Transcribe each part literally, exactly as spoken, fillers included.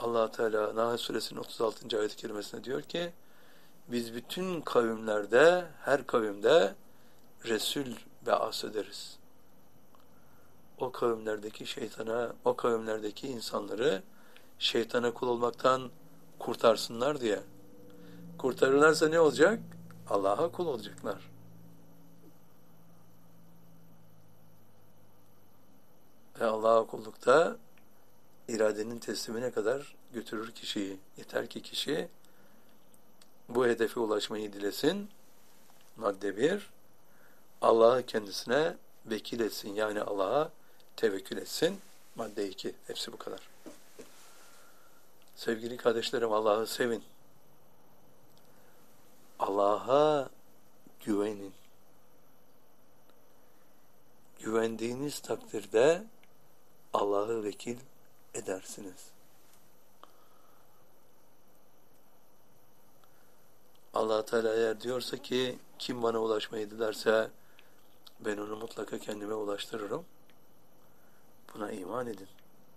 Allah Teala Nahl Suresinin otuz altıncı ayet-i kerimesinde diyor ki, biz bütün kavimlerde, her kavimde Resul be'as ederiz. O kavimlerdeki şeytana, o kavimlerdeki insanları şeytana kul olmaktan kurtarsınlar diye. Kurtarırlarsa ne olacak? Allah'a kul olacaklar. Ve Allah'a kullukta iradenin teslimine kadar götürür kişiyi. Yeter ki kişi bu hedefe ulaşmayı dilesin. Madde bir, Allah'ı kendisine vekil etsin. Yani Allah'a tevekkül etsin. Madde iki. Hepsi bu kadar. Sevgili kardeşlerim, Allah'ı sevin. Allah'a güvenin. Güvendiğiniz takdirde Allah'ı vekil edersiniz. Allah Teala eğer diyorsa ki kim bana ulaşmayı dilerse ben onu mutlaka kendime ulaştırırım. Buna iman edin.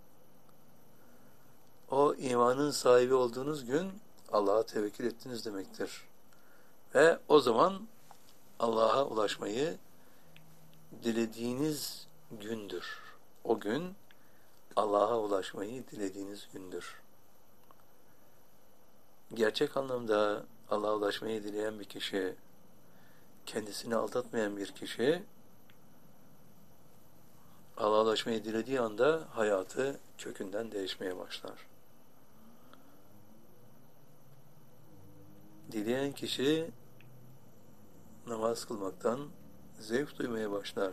O imanın sahibi olduğunuz gün Allah'a tevekkül ettiniz demektir. Ve o zaman Allah'a ulaşmayı dilediğiniz gündür. O gün Allah'a ulaşmayı dilediğiniz gündür. Gerçek anlamda Allah'a ulaşmayı dileyen bir kişi, kendisini aldatmayan bir kişi, Allah'a ulaşmayı dilediği anda hayatı kökünden değişmeye başlar. Dileyen kişi namaz kılmaktan zevk duymaya başlar.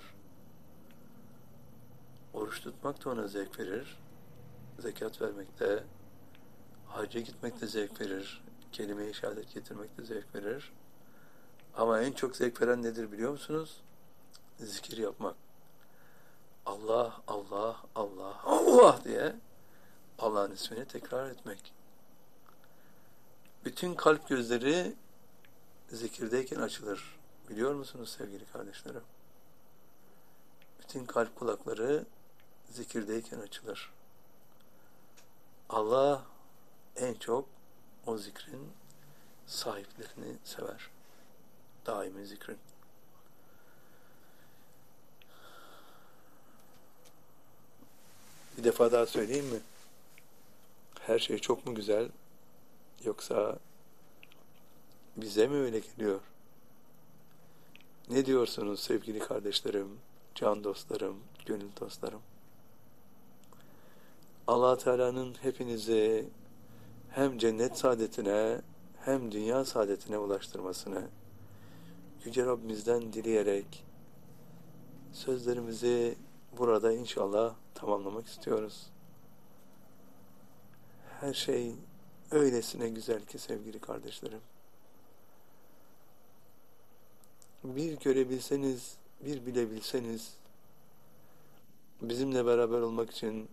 Oruç tutmak da ona zevk verir. Zekat vermekte, hacca gitmekte zevk verir. Kelime-i şehadet getirmekte zevk verir. Ama en çok zevk veren nedir biliyor musunuz? Zikir yapmak. Allah, Allah, Allah, Allah diye Allah'ın ismini tekrar etmek. Bütün kalp gözleri zikirdeyken açılır. Biliyor musunuz sevgili kardeşlerim? Bütün kalp kulakları zikirdeyken açılır. Allah en çok o zikrin sahiplerini sever. Daimi zikrin. Bir defa daha söyleyeyim mi? Her şey çok mu güzel? Yoksa bize mi öyle geliyor? Ne diyorsunuz sevgili kardeşlerim, can dostlarım, gönül dostlarım? Allah Teala'nın hepinizi hem cennet saadetine hem dünya saadetine ulaştırmasını Yüce Rabbimizden dileyerek sözlerimizi burada inşallah tamamlamak istiyoruz. Her şey öylesine güzel ki sevgili kardeşlerim. Bir görebilseniz, bir bilebilseniz, bizimle beraber olmak için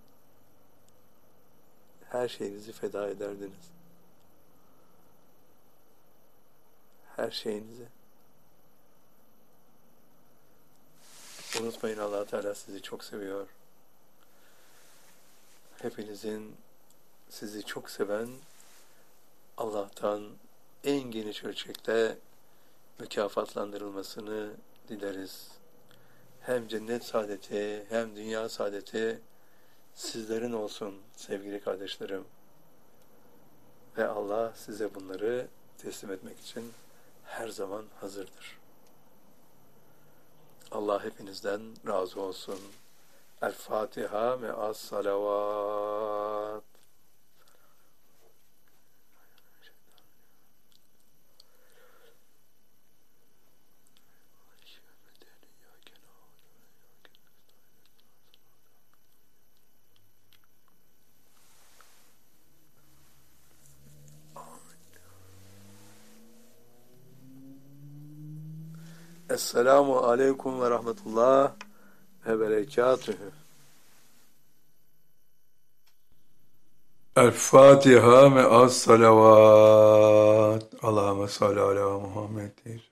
her şeyinizi feda ederdiniz. Her şeyinizi. Unutmayın, Allah Teala sizi çok seviyor. Hepinizin sizi çok seven Allah'tan en geniş ölçekte mükafatlandırılmasını dileriz. Hem cennet saadeti hem dünya saadeti sizlerin olsun sevgili kardeşlerim. Ve Allah size bunları teslim etmek için her zaman hazırdır. Allah hepinizden razı olsun. El Fatiha ve as salavat. Esselamu aleyküm ve rahmetullah ve berekatühü. El Fatiha ve as salavat. Allahümme salli ala Muhammed.